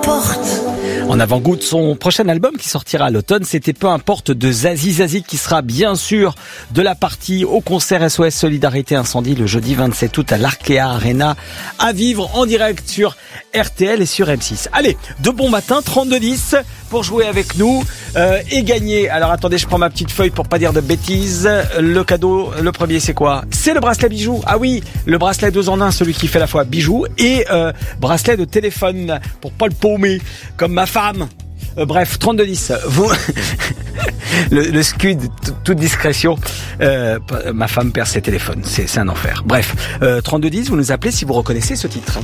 importe. En avant-goût de son prochain album qui sortira à l'automne, c'était Peu importe de Zazie. Zazie qui sera bien sûr de la partie au concert SOS Solidarité Incendie le jeudi 27 août à l'Arkea Arena, à vivre en direct sur RTL et sur M6. Allez, de bon matin, 3210 pour jouer avec nous et gagner. Alors attendez, je prends ma petite feuille pour pas dire de bêtises. Le cadeau, le premier c'est quoi? C'est le bracelet bijou. Ah oui, le bracelet 2 en 1, celui qui fait à la fois bijou et bracelet de téléphone pour pas le paumer comme ma femme. Bref, 3210. Vous le scud, toute discrétion. Ma femme perd ses téléphones, c'est un enfer. Bref, 3210, vous nous appelez si vous reconnaissez ce titre.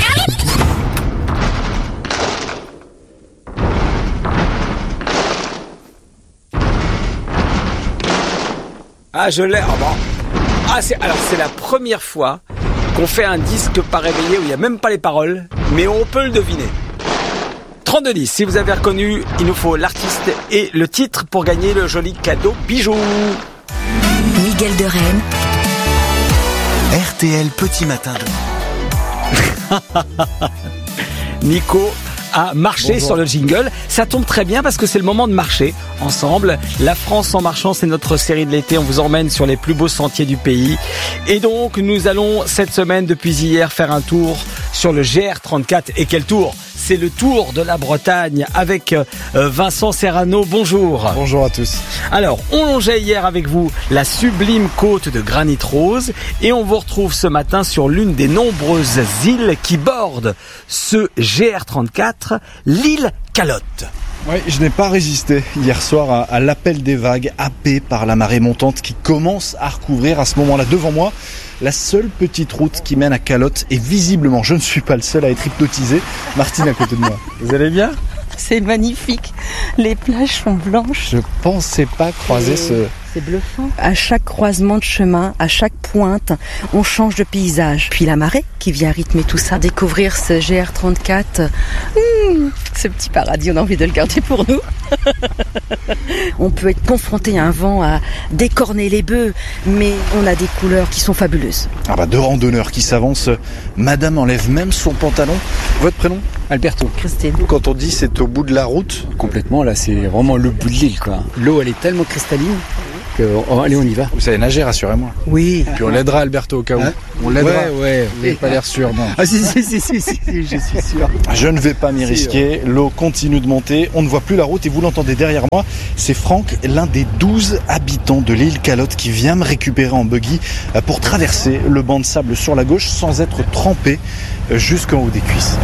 Ah, je l'ai. Oh, bon. Ah, c'est la première fois qu'on fait un disque pas réveillé où il n'y a même pas les paroles, mais on peut le deviner. 3210, si vous avez reconnu, il nous faut l'artiste et le titre pour gagner le joli cadeau bijou. Miguel de Rennes. RTL Petit Matin de... Nico a marché Bonjour. sur le jingle. Ça tombe très bien parce que c'est le moment de marcher ensemble. La France en marchant, c'est notre série de l'été. On vous emmène sur les plus beaux sentiers du pays. Et donc, nous allons cette semaine, depuis hier, faire un tour sur le GR34. Et quel tour ? C'est le tour de la Bretagne avec Vincent Serrano. Bonjour. Bonjour à tous. Alors, on longeait hier avec vous la sublime côte de Granit Rose et on vous retrouve ce matin sur l'une des nombreuses îles qui bordent ce GR34, l'île Calotte. Oui, je n'ai pas résisté hier soir à l'appel des vagues, happé par la marée montante qui commence à recouvrir à ce moment-là devant moi la seule petite route qui mène à Calotte. Et visiblement, je ne suis pas le seul à être hypnotisé. Martine à côté de moi. Vous allez bien ? C'est magnifique. Les plages sont blanches. Je pensais pas croiser ce... C'est bluffant. À chaque croisement de chemin, à chaque pointe, on change de paysage. Puis la marée qui vient rythmer tout ça. Découvrir ce GR34, ce petit paradis, on a envie de le garder pour nous. On peut être confronté à un vent à décorner les bœufs, mais on a des couleurs qui sont fabuleuses. Ah bah, deux randonneurs qui s'avancent. Madame enlève même son pantalon. Votre prénom ? Alberto. Christine. Quand on dit c'est au bout de la route, Complètement, là c'est vraiment le bout de l'île quoi. L'eau elle est tellement cristalline que allez on y va. vous savez nager, rassurez-moi. Oui. Puis on l'aidera Alberto au cas où. Hein ? On l'aidera. Ouais. Vous n'avez pas l'air sûr, non. Ah si, je suis sûr. Je ne vais pas m'y risquer, l'eau continue de monter, on ne voit plus la route et vous l'entendez derrière moi, c'est Franck, l'un des 12 habitants de l'île Calotte qui vient me récupérer en buggy pour traverser le banc de sable sur la gauche sans être trempé jusqu'en haut des cuisses.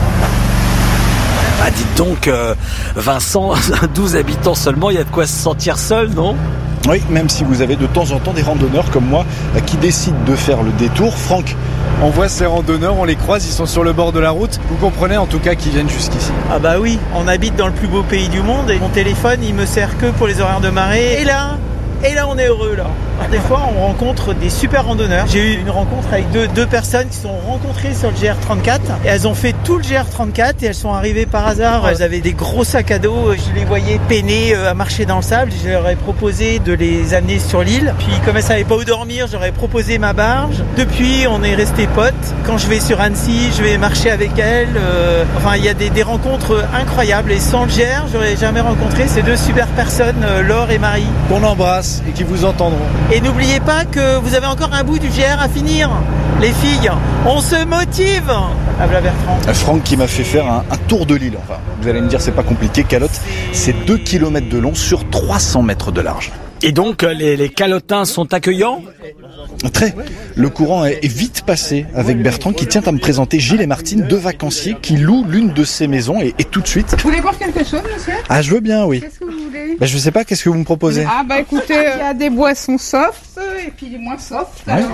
Ah, dites donc, Vincent, 12 habitants seulement, il y a de quoi se sentir seul, non ? Oui, même si vous avez de temps en temps des randonneurs comme moi qui décident de faire le détour. Franck, on voit ces randonneurs, on les croise, ils sont sur le bord de la route. Vous comprenez en tout cas qu'ils viennent jusqu'ici. Ah bah oui, on habite dans le plus beau pays du monde et mon téléphone il me sert que pour les horaires de marée. Et là on est heureux là. Alors, des fois on rencontre des super randonneurs. J'ai eu une rencontre avec deux personnes qui se sont rencontrées sur le GR34 et elles ont fait tout le GR34 et elles sont arrivées par hasard. Elles avaient des gros sacs à dos, je les voyais peiner à marcher dans le sable. Je leur ai proposé de les amener sur l'île. Puis comme elles savaient pas où dormir, je leur ai proposé ma barge. Depuis on est restés potes. Quand je vais sur Annecy, je vais marcher avec elles. Enfin il y a des rencontres incroyables et sans le GR, j'aurais jamais rencontré ces deux super personnes, Laure et Marie. Qu'on embrasse et qui vous entendront. Et n'oubliez pas que vous avez encore un bout du GR à finir. Les filles, on se motive. Abla Bertrand. Franck qui m'a fait faire un tour de l'île. Enfin, vous allez me dire, c'est pas compliqué. Calotte, c'est 2 km de long sur 300 mètres de large. Et donc, les Calotins sont accueillants ? Très. Le courant est vite passé avec Bertrand qui tient à me présenter Gilles et Martine, deux vacanciers qui louent l'une de ces maisons et tout de suite. Vous voulez boire quelque chose, monsieur ? Ah, je veux bien, oui. Qu'est-ce que vous voulez ? Je sais pas, qu'est-ce que vous me proposez ? Ah bah écoutez, il y a des boissons soft et puis des moins soft. Alors,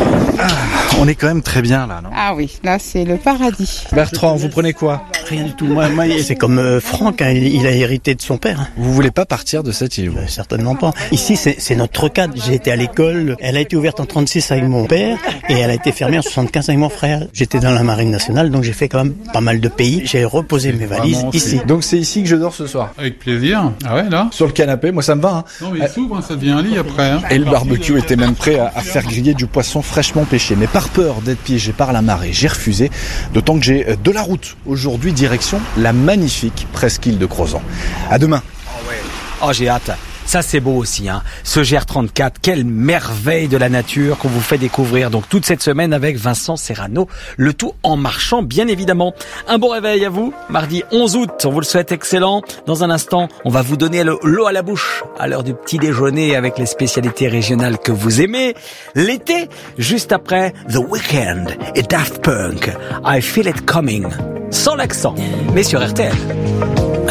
On est quand même très bien là, non ? Ah oui, là c'est le paradis. Bertrand, vous prenez quoi ? Rien du tout. Moi, c'est comme Franck, hein, il a hérité de son père. Hein. Vous voulez pas partir de cette île, vous ? Certainement pas. Ici, c'est notre cadre. J'ai été à l'école. Elle a été ouverte en 36 avec mon père et elle a été fermée en 75 avec mon frère. J'étais dans la marine nationale, donc j'ai fait quand même pas mal de pays. J'ai reposé mes valises ici. Donc c'est ici que je dors ce soir ? Avec plaisir. Ah ouais, là ? Sur le canapé, moi ça me va. Hein. Non, mais il s'ouvre, ça devient un lit après. Hein. Et le barbecue était même même prêt à faire griller du poisson fraîchement pêché. Mais par peur d'être piégé par la marée, j'ai refusé. D'autant que j'ai de la route aujourd'hui, direction la magnifique presqu'île de Crozant. À demain. Oh, j'ai hâte. Ça, c'est beau aussi, hein. Ce GR34, quelle merveille de la nature qu'on vous fait découvrir. Donc, toute cette semaine avec Vincent Serrano. Le tout en marchant, bien évidemment. Un bon réveil à vous. Mardi 11 août. On vous le souhaite excellent. Dans un instant, on va vous donner l'eau à la bouche à l'heure du petit déjeuner avec les spécialités régionales que vous aimez. L'été, juste après The Weeknd et Daft Punk. I Feel It Coming. Sans l'accent, mais sur RTL.